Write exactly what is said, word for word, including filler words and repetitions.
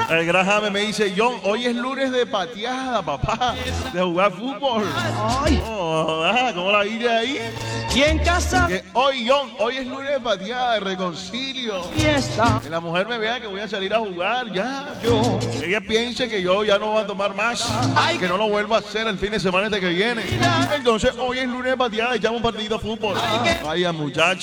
El Graham me dice, John, hoy es lunes de pateada, papá, de jugar fútbol. Ay. Oh, ah, ¿cómo la viste ahí? Y en casa, Que hoy, John, hoy es lunes de pateada, de reconcilio. fiesta. Que la mujer me vea que voy a salir a jugar, ya. Yo, Que ella piense que yo ya no voy a tomar más. Que no lo vuelva a hacer el fin de semana este que viene. Entonces, hoy es lunes de pateada, echamos un partido de fútbol. Vaya, muchacho.